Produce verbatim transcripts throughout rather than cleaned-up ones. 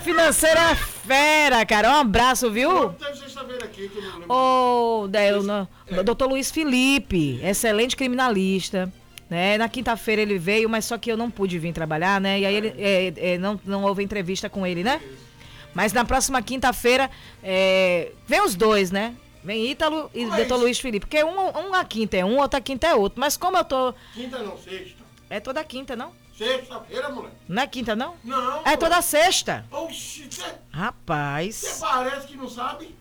financeira é fera, cara. Um abraço, viu? Teve sexta-feira aqui que eu não lembro. Ô, oh, doutor Luiz Felipe, excelente criminalista. Né? Na quinta-feira ele veio, mas só que eu não pude vir trabalhar, né? E aí ele é, é, não, não houve entrevista com ele, né? Mas na próxima quinta-feira é, vem os dois, né? Vem Ítalo e doutor Luiz Felipe. Porque um, uma quinta é um, outra quinta é outro. Mas como eu tô... Quinta não, sexta. É toda quinta, não? Sexta-feira, moleque. Não é quinta, não? Não. É toda sexta. Oxi, você Rapaz. parece que não sabe.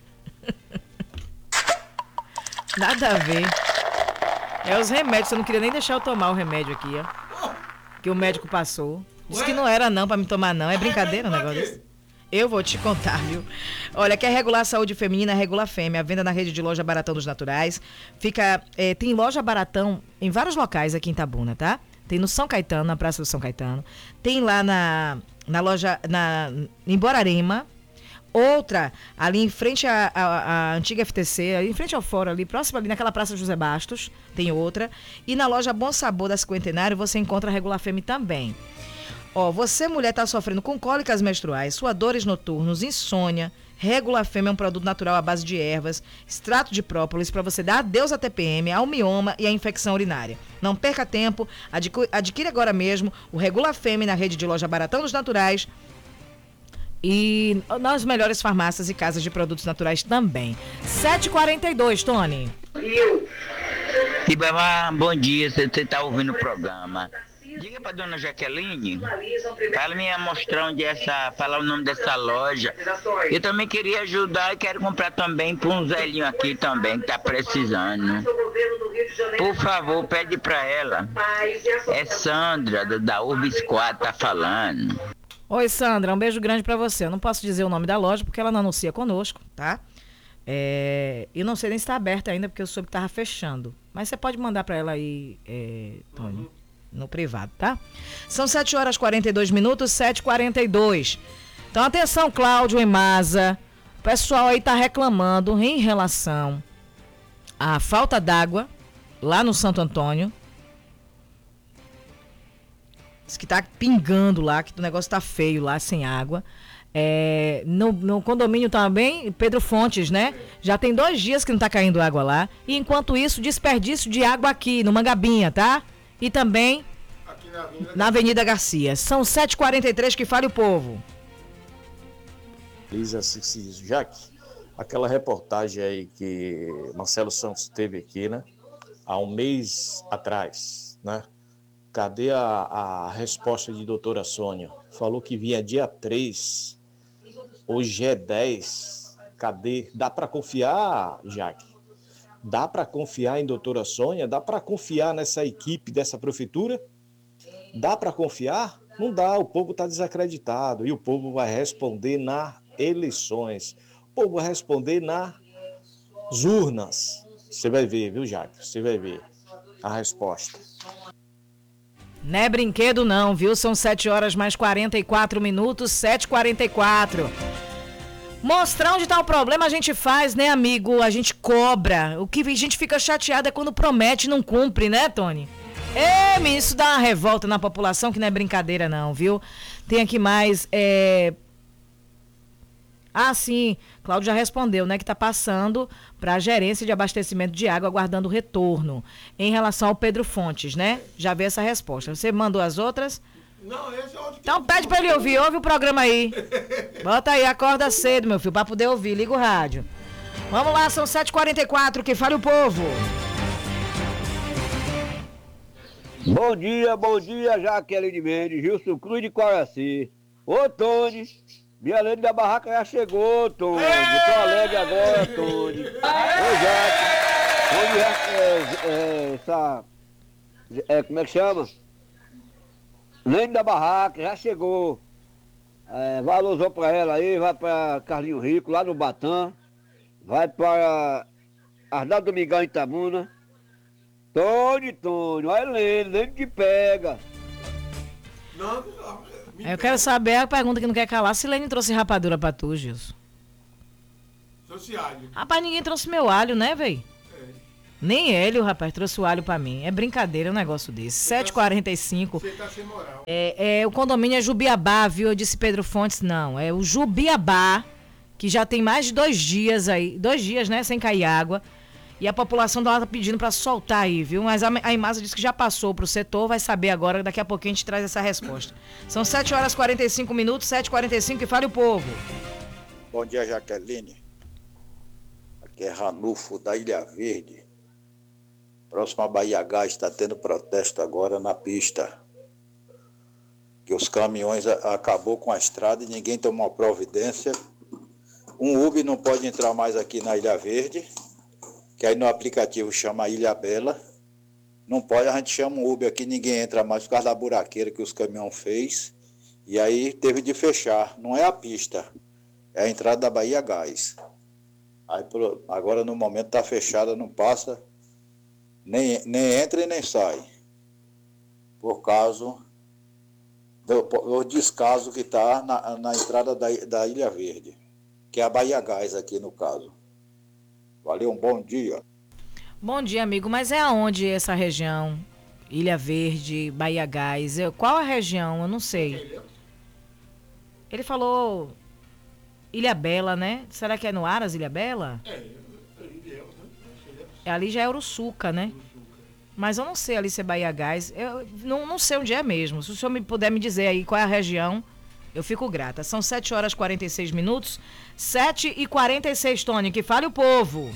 Nada a ver. É os remédios, eu não queria nem deixar eu tomar o remédio aqui, ó. Que o médico passou. Disse que não era não pra me tomar não. É brincadeira o negócio desse? Eu vou te contar, viu? Olha, quer regular a saúde feminina, regula a fêmea. A venda na rede de loja Baratão dos Naturais. Fica, é, tem loja Baratão em vários locais aqui em Itabuna, tá? Tem no São Caetano, na Praça do São Caetano. Tem lá na, na loja, na, em Borarema. Outra, ali em frente à, à, à antiga F T C, ali em frente ao fórum, ali próximo ali naquela Praça José Bastos, tem outra. E na loja Bom Sabor da Cinquentenário você encontra a Regular Fêmea também. Ó, você mulher está sofrendo com cólicas menstruais, suadores noturnos, insônia. Regular Fêmea é um produto natural à base de ervas, extrato de própolis para você dar adeus à T P M, ao mioma e à infecção urinária. Não perca tempo, adqu- adquire agora mesmo o Regular Fêmea na rede de loja Baratão dos Naturais e nas melhores farmácias e casas de produtos naturais também. sete e quarenta e dois, Tony. Ibama, bom dia, você está ouvindo o programa. Diga para dona Jaqueline, para ela me mostrar onde é essa, falar o nome dessa loja. Eu também queria ajudar e quero comprar também para um velhinho aqui também que está precisando. Por favor, pede para ela. É Sandra, da, da Urbis quatro, tá falando. Oi, Sandra, um beijo grande para você. Eu não posso dizer o nome da loja porque ela não anuncia conosco, tá? É, eu não sei nem se está aberta ainda porque eu soube que estava fechando. Mas você pode mandar para ela aí, é, Tony. Uhum. No privado, tá? São sete horas e quarenta e dois minutos, sete e quarenta e dois. Então, atenção, Cláudio e Maza. O pessoal aí tá reclamando em relação à falta d'água lá no Santo Antônio. Diz que tá pingando lá, que o negócio tá feio lá, sem água. É, no, no condomínio também, Pedro Fontes, né? Já tem dois dias que não tá caindo água lá. E enquanto isso, desperdício de água aqui, no Mangabinha, tá? E também aqui na Avenida, na Avenida Garcia. São sete e quarenta e três, que fale o povo. Lisa Cicílio, Jaque, aquela reportagem aí que Marcelo Santos teve aqui, né? Há um mês atrás, né? Cadê a, a resposta de doutora Sônia? Falou que vinha dia três, hoje é dez. Cadê? Dá para confiar, Jaque? Dá para confiar em doutora Sônia? Dá para confiar nessa equipe dessa prefeitura? Dá para confiar? Não dá, o povo está desacreditado e o povo vai responder nas eleições. O povo vai responder nas urnas. Você vai ver, viu, Jaque? Você vai ver a resposta. Não é brinquedo não, viu? São sete horas mais quarenta e quatro minutos, sete e quarenta e quatro. Mostrar onde está o problema a gente faz, né, amigo? A gente cobra. O que a gente fica chateado é quando promete e não cumpre, né, Tony? É, menino, isso dá uma revolta na população que não é brincadeira não, viu? Tem aqui mais, é... Ah, sim, Cláudio já respondeu, né, que está passando para a gerência de abastecimento de água, aguardando o retorno. Em relação ao Pedro Fontes, né? Já veio essa resposta. Você mandou as outras? Não, esse é outro. Então pede pra ele ouvir, ouve o programa aí. Bota aí, acorda cedo, meu filho, pra poder ouvir, liga o rádio. Vamos lá, são sete e quarenta e quatro, que fale o povo. Bom dia, bom dia, Jaqueline Mendes, Gilson Cruz de Coraci. Ô, Tony, minha lei da barraca já chegou, Tony. Eu tô alegre agora, Tony. Ô, Jaque, Tony, é, é, essa, é, como é que chama? Lene da barraca, já chegou. É, valorizou pra ela aí, vai pra Carlinho Rico, lá no Batã. Vai para Arnaldo Domingão em Itabuna. Tony, Tony, olha Lene, Lene que pega. Não, não. Eu quero saber a pergunta que não quer calar, se Lene trouxe rapadura pra tu, Gilson. Trouxe alho. Rapaz, ninguém trouxe meu alho, né, véi? Nem ele, rapaz, trouxe o alho pra mim. É brincadeira um negócio desse. sete e quarenta e cinco. Você tá sem moral. É, é, o condomínio é Jubiabá, viu? Eu disse Pedro Fontes, não. É o Jubiabá, que já tem mais de dois dias aí. Dois dias, né? Sem cair água. E a população lá tá pedindo pra soltar aí, viu? Mas a, a Imasa disse que já passou pro setor, vai saber agora. Daqui a pouquinho a gente traz essa resposta. São sete horas e quarenta e cinco minutos, sete e quarenta e cinco, e fale o povo. Bom dia, Jaqueline. Aqui é Ranulfo, da Ilha Verde. Próximo a Bahia Gás está tendo protesto agora na pista. Que os caminhões a, acabou com a estrada e ninguém tomou providência. Um Uber não pode entrar mais aqui na Ilha Verde, que aí no aplicativo chama Ilha Bela. Não pode, a gente chama um Uber aqui, ninguém entra mais por causa da buraqueira que os caminhões fez. E aí teve de fechar. Não é a pista, é a entrada da Bahia Gás. Aí, agora no momento está fechada, não passa, nem, nem entra e nem sai. Por causa do, do descaso que está na, na entrada da, da Ilha Verde, que é a Bahia Gás aqui no caso. Valeu, um bom dia. Bom dia, amigo. Mas é aonde essa região? Ilha Verde, Bahia Gás. Eu, qual a região? Eu não sei. Ele falou Ilha Bela, né? Será que é no Aras, Ilha Bela? É, é ali já é Uruçuca, né? Mas eu não sei ali se é Bahia Gás. Eu não, não sei onde é mesmo. Se o senhor me puder me dizer aí qual é a região, eu fico grata. São sete horas e quarenta e seis minutos. sete e quarenta e seis, Tony. Que fale o povo.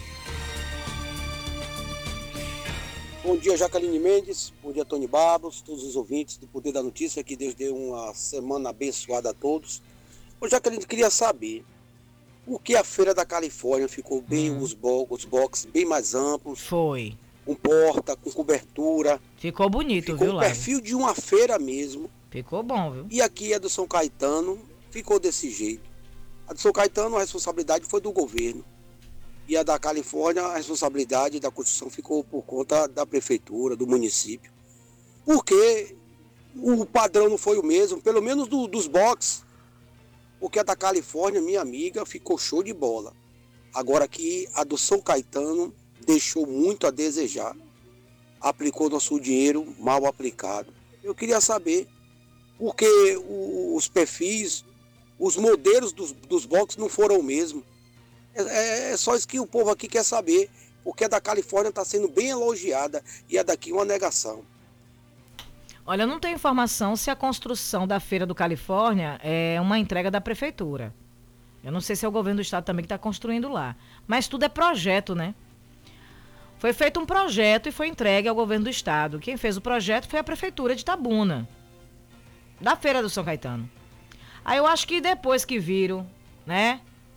Bom dia, Jaqueline Mendes. Bom dia, Tony Barros. Todos os ouvintes do Poder da Notícia. Que Deus dê uma semana abençoada a todos. Ô, Jaqueline, queria saber por que a Feira da Califórnia ficou bem, hum. os, bo os boxes bem mais amplos. Foi. Com porta, com cobertura. Ficou bonito, ficou viu, Ficou o Lago? perfil de uma feira mesmo. Ficou bom, viu? E aqui a do São Caetano ficou desse jeito. A do São Caetano, a responsabilidade foi do governo. E a da Califórnia, a responsabilidade da construção ficou por conta da prefeitura, do município. Porque o padrão não foi o mesmo, pelo menos do, dos boxes. Porque a da Califórnia, minha amiga, ficou show de bola. Agora aqui, a do São Caetano deixou muito a desejar. Aplicou nosso dinheiro mal aplicado. Eu queria saber por que os perfis, os modelos dos, dos boxes não foram o mesmo. É, é só isso que o povo aqui quer saber. Porque a da Califórnia está sendo bem elogiada e a daqui uma negação. Olha, eu não tenho informação se a construção da Feira do Califórnia é uma entrega da prefeitura. Eu não sei se é o governo do estado também que está construindo lá. Mas tudo é projeto, né? Foi feito um projeto e foi entregue ao governo do estado. Quem fez o projeto foi a prefeitura de Itabuna, da Feira do São Caetano. Aí eu acho que depois que viram, né?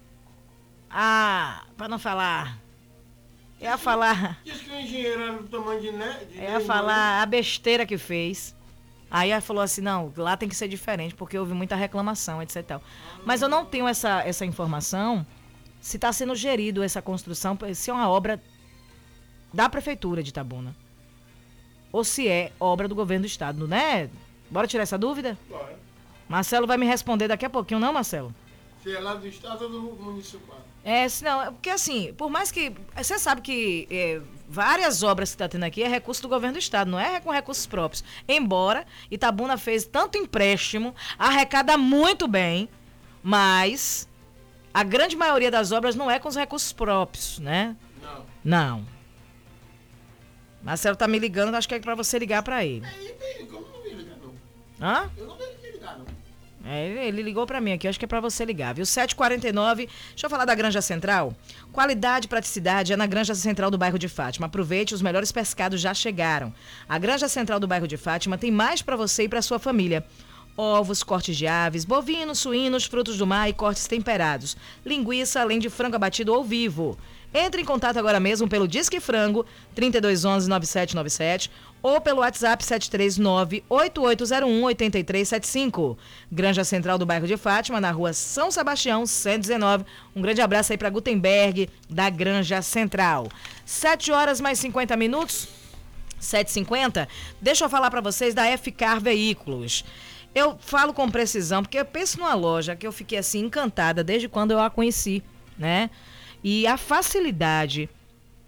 Ah, para não falar... Eu ia falar... Diz que o engenheiro era do tamanho de... Né, de eu ia falar a besteira que fez. Aí ela falou assim, não, lá tem que ser diferente, porque houve muita reclamação, etc e tal. Mas eu não tenho essa, essa informação se está sendo gerido essa construção, se é uma obra da prefeitura de Itabuna. Ou se é obra do governo do estado, né? Bora tirar essa dúvida? Bora. Marcelo vai me responder daqui a pouquinho, não, Marcelo? Se é lá do estado ou do municipal? É, senão, porque assim, por mais que... Você sabe que é, várias obras que está tendo aqui é recurso do governo do estado, não é com recursos próprios. Embora Itabuna fez tanto empréstimo, arrecada muito bem, mas a grande maioria das obras não é com os recursos próprios, né? Não. Não. Marcelo tá me ligando, acho que é para você ligar para ele. É, como não me ligar, não? Hã? Eu não me ligar, não. É, ele ligou pra mim aqui, acho que é pra você ligar, viu? sete e quarenta e nove, deixa eu falar da Granja Central. Qualidade e praticidade é na Granja Central do bairro de Fátima. Aproveite, os melhores pescados já chegaram. A Granja Central do bairro de Fátima tem mais pra você e pra sua família. Ovos, cortes de aves, bovinos, suínos, frutos do mar e cortes temperados. Linguiça, além de frango abatido ou vivo. Entre em contato agora mesmo pelo Disque Frango, trinta e dois onze, nove sete nove sete, ou pelo WhatsApp sete três nove, oito oito zero um, oito três sete cinco. Granja Central do bairro de Fátima, na rua São Sebastião, cento e dezenove. Um grande abraço aí para Gutenberg, da Granja Central. sete horas mais cinquenta minutos, sete e cinquenta. Deixa eu falar para vocês da F-Car Veículos. Eu falo com precisão, porque eu penso numa loja que eu fiquei assim encantada desde quando eu a conheci, né? E a facilidade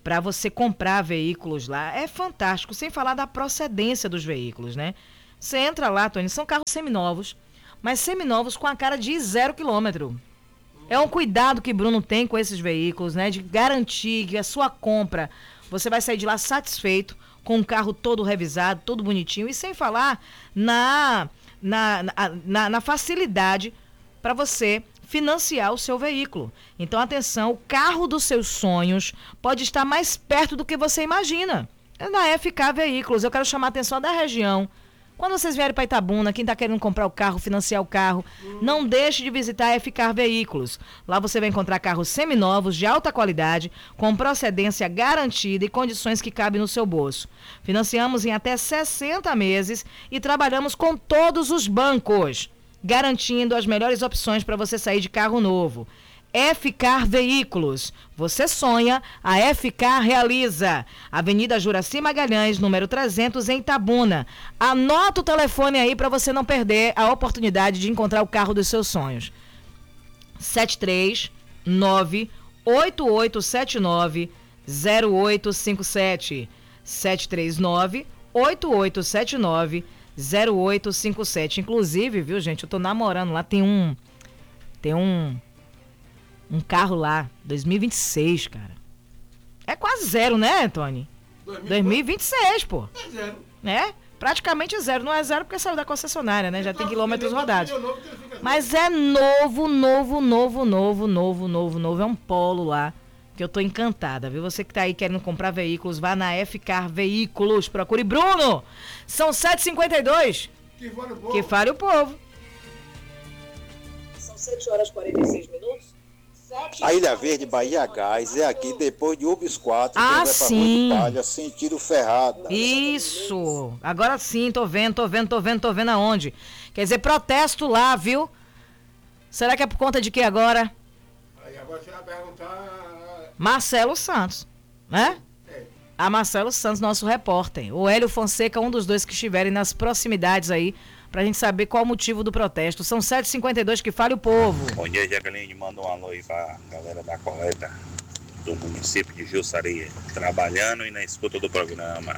para você comprar veículos lá. É fantástico, sem falar da procedência dos veículos, né? Você entra lá, Tony, são carros seminovos, mas seminovos com a cara de zero quilômetro. É um cuidado que Bruno tem com esses veículos, né? De garantir que a sua compra, você vai sair de lá satisfeito, com o carro todo revisado, todo bonitinho, e sem falar na, na, na, na, na facilidade para você financiar o seu veículo. Então, atenção, o carro dos seus sonhos pode estar mais perto do que você imagina. É na F K Veículos. Eu quero chamar a atenção da região. Quando vocês vierem para Itabuna, quem está querendo comprar o carro, financiar o carro, não deixe de visitar a F K Veículos. Lá você vai encontrar carros seminovos, de alta qualidade, com procedência garantida e condições que cabem no seu bolso. Financiamos em até sessenta meses e trabalhamos com todos os bancos, garantindo as melhores opções para você sair de carro novo. F K Veículos. Você sonha, a F K realiza. Avenida Juraci Magalhães, número trezentos, em Itabuna. Anota o telefone aí para você não perder a oportunidade de encontrar o carro dos seus sonhos. sete três nove oito oito sete nove zero oito cinco sete. sete três nove oito oito sete nove zero oito cinco sete. Inclusive, viu, gente, eu tô namorando lá, tem um... Tem um... Um carro lá, dois mil e vinte e seis, cara. É quase zero, né, Tony? dois mil e vinte e seis, pô. É zero. É? Praticamente zero. Não é zero porque saiu da concessionária, né? Já tem quilômetros rodados. Mas é novo, novo, novo, novo, novo, novo, novo. É um Polo lá, que eu tô encantada, viu? Você que tá aí querendo comprar veículos, vá na F K Veículos. Procure Bruno. São sete e cinquenta e dois. Que fale o povo. Que fale o povo. São sete horas e quarenta e seis minutos. A Ilha Verde, Bahia Gás, é aqui depois de Ubis quatro, Ah, que vai pra sim. Rua de Palha, sentido Ferrada. Isso. Agora sim, tô vendo, tô vendo, tô vendo, tô vendo aonde. Quer dizer, protesto lá, viu? Será que é por conta de quê agora? Aí agora você vai perguntar... Marcelo Santos, né? É. A Marcelo Santos, nosso repórter. O Hélio Fonseca, um dos dois que estiverem nas proximidades aí, pra gente saber qual o motivo do protesto. São sete e cinquenta e dois, que fale o povo. Bom dia, Jaqueline. Manda um alô aí pra galera da coleta do município de Jussari, trabalhando e na escuta do programa.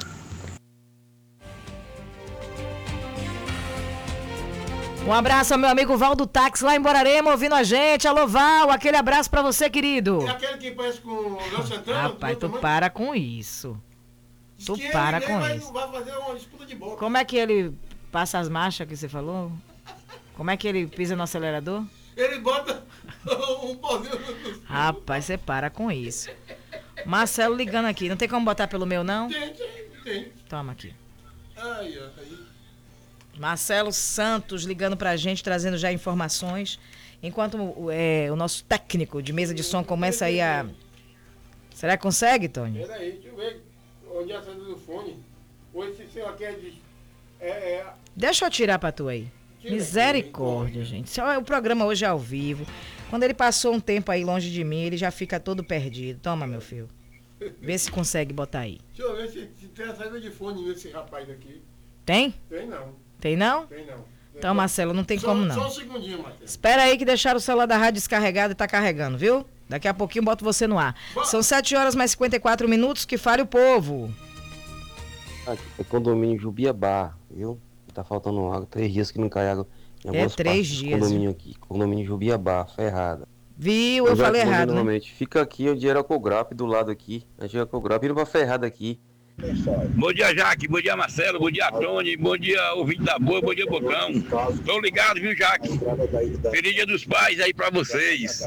Um abraço ao meu amigo Valdo Táxi, lá em Borarema, ouvindo a gente. Alô, Val, aquele abraço pra você, querido. É aquele que parece com o Léo Santana? Rapaz, tu para com isso. Tu Diz que para ele com vai, isso. vai fazer uma disputa de bola. Como é que ele passa as marchas que você falou? Como é que ele pisa no acelerador? Ele bota um pauzinho no... Rapaz, você para com isso. Marcelo ligando aqui. Não tem como botar pelo meu, não? Tem, tem, tem. Toma aqui. Ai, ai. Marcelo Santos ligando pra gente, trazendo já informações. Enquanto é, o nosso técnico de mesa de som começa aí a... Será que consegue, Tony? Peraí, deixa eu ver onde é a saída do fone. Ou esse seu aqui é de... É, é... Deixa eu tirar pra tu aí. Tira Misericórdia, aqui, gente. O programa hoje é ao vivo. Quando ele passou um tempo aí longe de mim, ele já fica todo perdido. Toma, meu filho. Vê se consegue botar aí. Deixa eu ver se, se tem a saída de fone nesse rapaz aqui. Tem? Tem não, Tem não? tem não. Então, Marcelo, não tem só, como Só não. um segundinho, Matheus. Espera aí que deixaram o celular da rádio descarregado e tá carregando, viu? Daqui a pouquinho boto você no ar. São sete horas mais cinquenta e quatro minutos, que fale o povo. Aqui é condomínio Jubiabá, viu? Tá faltando água, três dias que não cai água. Em É, algumas três partes do dias, Condomínio aqui, condomínio Jubiabá, Ferrada. Viu? Eu já falei mandei errado, né? novamente. Fica aqui onde era o Cograp, do lado aqui. A gente era Cograp, indo pra Ferrada aqui. Bom dia, Jaque. Bom dia, Marcelo. Bom dia, Tony. Bom dia, ouvinte da boa. Bom dia, Bocão. Tô ligado, viu, Jaque? Feliz Dia dos Pais aí pra vocês. Isso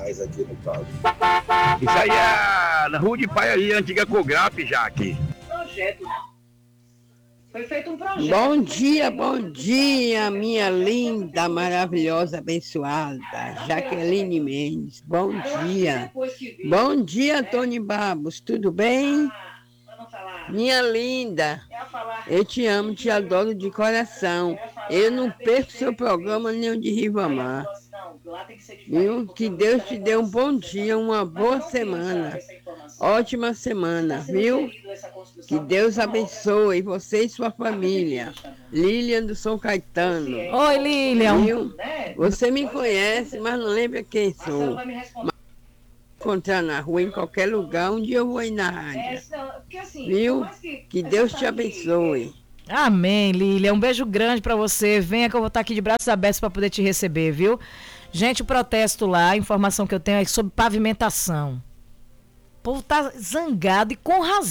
aí é na Rua de Pai ali, antiga Cograp, Jaque. Projeto. Foi feito um projeto. Bom dia, bom dia, minha linda, maravilhosa, abençoada Jaqueline Mendes. Bom dia. Bom dia, Tony Babos. Tudo bem? Minha linda, eu te amo, te adoro de coração. Eu não perco seu programa nem o de Ribamar. Viu? Que Deus te dê um bom dia, uma boa semana. Ótima semana, viu? Que Deus abençoe você e sua família. Lilian do São Caetano. Oi, Lilian. Viu? Você me conhece, mas não lembra quem sou. encontrar na rua, em qualquer lugar, um dia eu vou ir na rádio. Viu? Que Deus te abençoe. Amém, Lília. Um beijo grande pra você. Venha que eu vou estar aqui de braços abertos para poder te receber, viu? Gente, o protesto lá, a informação que eu tenho é sobre pavimentação. O povo tá zangado e com razão.